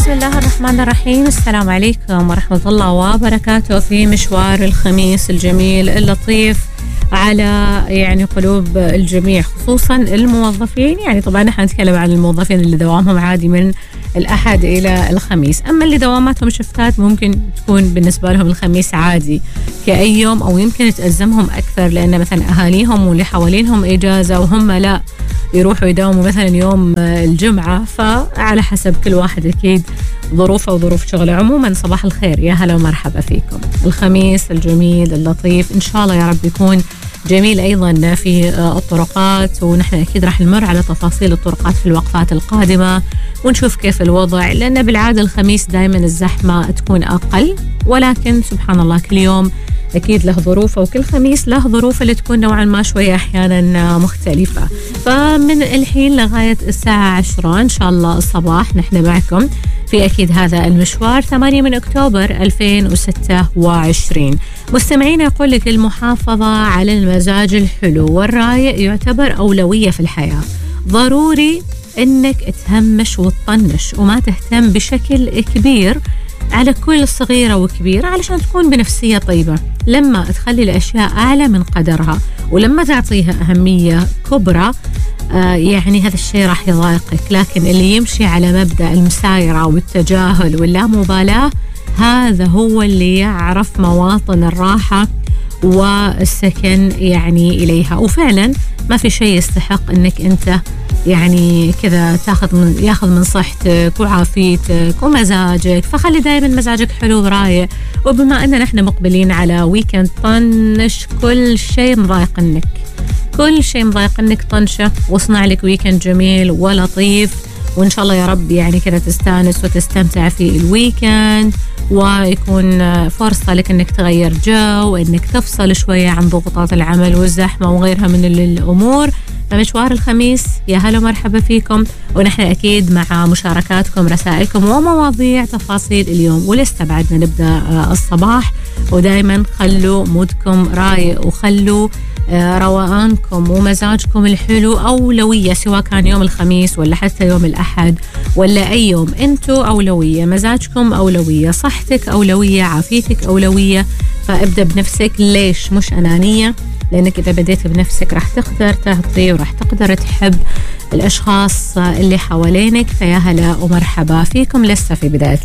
بسم الله الرحمن الرحيم. السلام عليكم ورحمة الله وبركاته. في مشوار الخميس الجميل اللطيف على يعني قلوب الجميع، خصوصا الموظفين. يعني طبعا نحن نتكلم عن الموظفين اللي دوامهم عادي من الأحد إلى الخميس، أما اللي دواماتهم شفتات ممكن تكون بالنسبة لهم الخميس عادي كأي يوم، أو يمكن تأزمهم أكثر لأن مثلا أهاليهم واللي حوالينهم إجازة وهم لا يروحوا يداوموا مثلا يوم الجمعة. فعلى حسب كل واحد أكيد ظروفه وظروف شغله. عموما صباح الخير، يا هلا ومرحبا فيكم. الخميس الجميل اللطيف إن شاء الله يا رب يكون جميل أيضا في الطرقات، ونحن أكيد راح نمر على تفاصيل الطرقات في الوقفات القادمة ونشوف كيف الوضع، لأن بالعادة الخميس دائما الزحمة تكون أقل، ولكن سبحان الله كل يوم أكيد له ظروفه، وكل خميس له ظروفه اللي تكون نوعا ما شوية أحيانا مختلفة. فمن الحين لغاية الساعة 10 إن شاء الله الصباح نحن معكم في أكيد هذا المشوار. 8 من أكتوبر 2026. مستمعين، أقول لك المحافظة على المزاج الحلو والرايق يعتبر أولوية في الحياة. ضروري أنك تهمش وتطنش وما تهتم بشكل كبير على كل صغيرة وكبيرة، علشان تكون بنفسية طيبة. لما تخلي الأشياء أعلى من قدرها ولما تعطيها أهمية كبرى يعني هذا الشيء راح يضايقك. لكن اللي يمشي على مبدأ المسايرة والتجاهل واللامبالاة هذا هو اللي يعرف مواطن الراحة والسكن يعني إليها. وفعلا ما في شيء يستحق أنك أنت يعني كذا ياخذ من صحتك وعافيتك ومزاجك. فخلي دائما مزاجك حلو ورايق. وبما أننا نحن مقبلين على ويكند، طنش كل شيء مضايقنك، كل شيء مضايقنك طنشه، واصنع لك ويكند جميل ولطيف. وإن شاء الله يا رب يعني كذا تستانس وتستمتع في الويكند، ويكون فرصة لك أنك تغير جو وأنك تفصل شوية عن ضغوطات العمل والزحمة وغيرها من الأمور. فمشوار الخميس يا هلا ومرحبا فيكم، ونحن أكيد مع مشاركاتكم رسائلكم ومواضيع تفاصيل اليوم. ولسه بعدنا نبدأ الصباح، ودائما خلوا مودكم رايق وخلوا روقانكم ومزاجكم الحلو أولوية، سواء كان يوم الخميس ولا حتى يوم الأحد ولا أي يوم. أنتوا أولوية، مزاجكم أولوية، صحتك أولوية، عافيتك أولوية. فابدأ بنفسك. ليش؟ مش أنانية، لأنك إذا بديت بنفسك راح تقدر تعطي وراح تقدر تحب الأشخاص اللي حوالينك. فيا هلا ومرحبا فيكم. لسه في بداية